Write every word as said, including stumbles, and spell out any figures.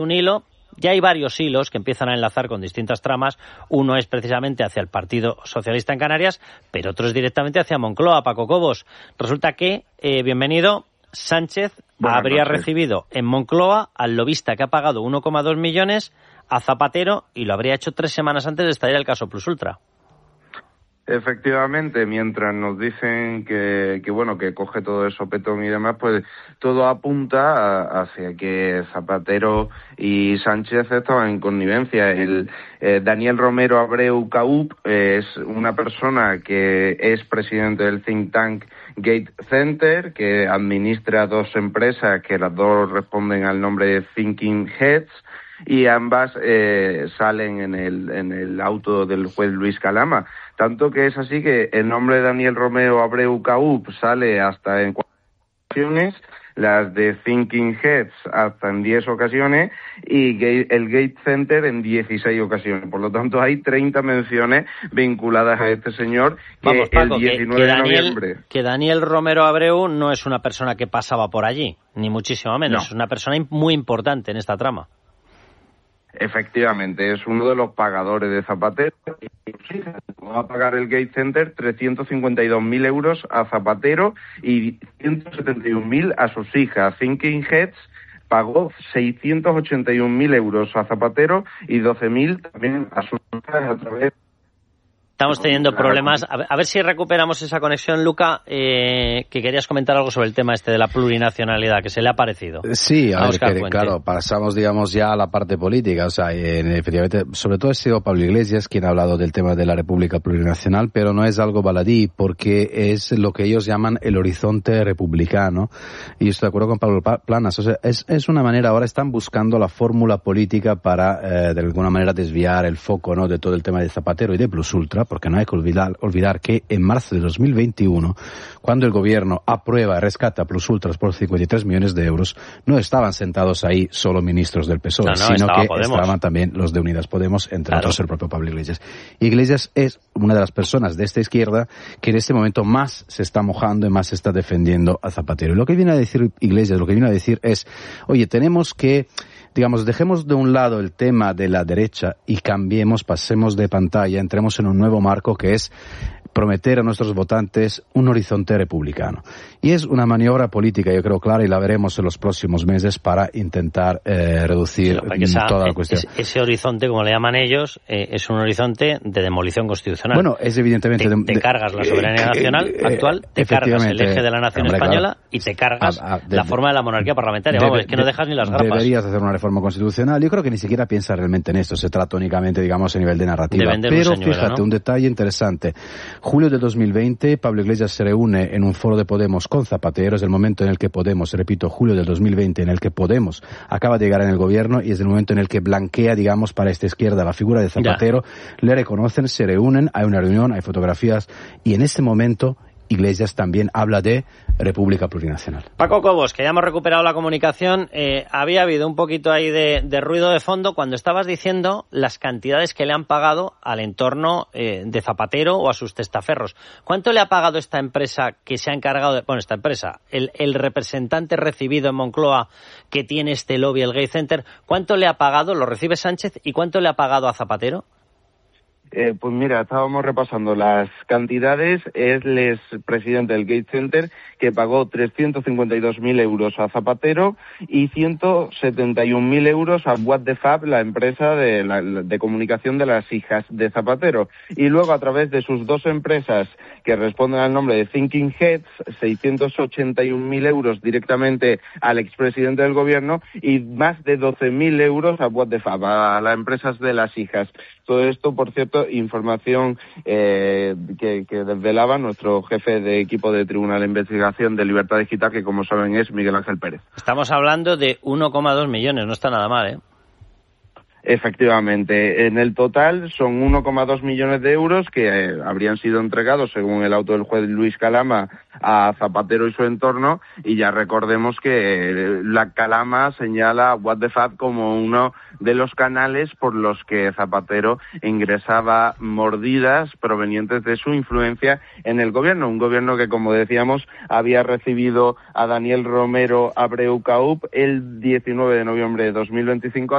un hilo. Ya hay varios hilos que empiezan a enlazar con distintas tramas. Uno es precisamente hacia el Partido Socialista en Canarias, pero otro es directamente hacia Moncloa, Paco Cobos. Resulta que, eh, bienvenido, Sánchez Buenas habría noches. recibido en Moncloa al lobista que ha pagado uno coma dos millones a Zapatero y lo habría hecho tres semanas antes de estallar el caso Plus Ultra. Efectivamente, mientras nos dicen que, que bueno, que coge todo el sopetón y demás, pues todo apunta a, hacia que Zapatero y Sánchez estaban en connivencia. El eh, Daniel Romero Abreu Caup eh, es una persona que es presidente del think tank Gate Center, que administra dos empresas que las dos responden al nombre de Thinking Heads, y ambas eh, salen en el en el auto del juez Luis Calama. Tanto que es así que el nombre de Daniel Romero Abreu Caup sale hasta en cuatro ocasiones, las de Thinking Heads hasta en diez ocasiones y el Gate Center en dieciséis ocasiones. Por lo tanto, hay treinta menciones vinculadas a este señor que Vamos, Paco, el diecinueve que, que Daniel, de noviembre... Que Daniel Romero Abreu no es una persona que pasaba por allí, ni muchísimo menos. No. Es una persona muy importante en esta trama. Efectivamente, es uno de los pagadores de Zapatero. Va a pagar el Gate Center trescientos cincuenta y dos mil euros a Zapatero y ciento setenta y un mil a sus hijas. Thinking Heads pagó seiscientos ochenta y un mil euros a Zapatero y doce mil también a sus hijas a través... Estamos teniendo problemas. A ver si recuperamos esa conexión, Luca, eh, que querías comentar algo sobre el tema este de la plurinacionalidad, que se le ha parecido. Sí, a, a ver, que, claro, pasamos, digamos, ya a la parte política. O sea, en, efectivamente, sobre todo ha sido Pablo Iglesias quien ha hablado del tema de la República Plurinacional, pero no es algo baladí, porque es lo que ellos llaman el horizonte republicano. Y estoy de acuerdo con Pablo Planas. O sea, es, es una manera, ahora están buscando la fórmula política para, eh, de alguna manera, desviar el foco, ¿no?, de todo el tema de Zapatero y de Plus Ultra, porque no hay que olvidar, olvidar que en marzo de dos mil veintiuno, cuando el gobierno aprueba y rescata Plus Ultras por cincuenta y tres millones de euros, no estaban sentados ahí solo ministros del P S O E, no, no, sino que Podemos. estaban también los de Unidas Podemos, entre claro. otros el propio Pablo Iglesias. Iglesias es una de las personas de esta izquierda que en este momento más se está mojando y más se está defendiendo a Zapatero. Y lo que viene a decir Iglesias, lo que viene a decir es, oye, tenemos que digamos, dejemos de un lado el tema de la derecha y cambiemos, pasemos de pantalla, entremos en un nuevo marco que es prometer a nuestros votantes un horizonte republicano. Y es una maniobra política, yo creo, clara, y la veremos en los próximos meses para intentar eh, reducir sí, esa, toda la cuestión. Es, ese horizonte, como le llaman ellos, eh, es un horizonte de demolición constitucional. Bueno, es evidentemente... Te, de, te cargas la soberanía eh, nacional eh, actual, te cargas el eje de la nación hombre, española claro. y te cargas a, a, de, la forma de la monarquía parlamentaria. Vamos, de, es que no dejas ni las grapas. Deberías hacer una reforma constitucional. Yo creo que ni siquiera piensa realmente en esto. Se trata únicamente, digamos, a nivel de narrativa. De Pero señuelo, fíjate, ¿no? un detalle interesante. Julio de dos mil veinte, Pablo Iglesias se reúne en un foro de Podemos con Zapatero. Es el momento en el que Podemos, repito, julio del dos mil veinte, en el que Podemos acaba de llegar en el gobierno y es el momento en el que blanquea, digamos, para esta izquierda la figura de Zapatero. Ya. Le reconocen, se reúnen, hay una reunión, hay fotografías y en este momento Iglesias también habla de República Plurinacional. Paco Cobos, que ya hemos recuperado la comunicación, eh, había habido un poquito ahí de, de ruido de fondo cuando estabas diciendo las cantidades que le han pagado al entorno eh, de Zapatero o a sus testaferros. ¿Cuánto le ha pagado esta empresa que se ha encargado de... Bueno, esta empresa, el, el representante recibido en Moncloa que tiene este lobby, el Gate Center, ¿cuánto le ha pagado, lo recibe Sánchez, y cuánto le ha pagado a Zapatero? Eh, pues mira, estábamos repasando las cantidades. Es el presidente del Gate Center que pagó trescientos cincuenta y dos mil euros a Zapatero y ciento setenta y un mil euros a What the Fab, la empresa de, la, de comunicación de las hijas de Zapatero. Y luego, a través de sus dos empresas que responden al nombre de Thinking Heads, seiscientos ochenta y un mil euros directamente al expresidente del gobierno y más de doce mil euros a What the Fab, a las empresas de las hijas. Todo esto, por cierto, información eh, que, que desvelaba nuestro jefe de equipo de Tribunal de Investigación de Libertad Digital, que como saben es Miguel Ángel Pérez. Estamos hablando de uno coma dos millones, no está nada mal, ¿eh? Efectivamente, en el total son uno coma dos millones de euros que eh, habrían sido entregados, según el auto del juez Luis Calama, a Zapatero y su entorno, y ya recordemos que eh, la Calama señala a What the Fuck como uno de los canales por los que Zapatero ingresaba mordidas provenientes de su influencia en el gobierno, un gobierno que, como decíamos, había recibido a Daniel Romero Abreu Caup el diecinueve de noviembre de dos mil veinticinco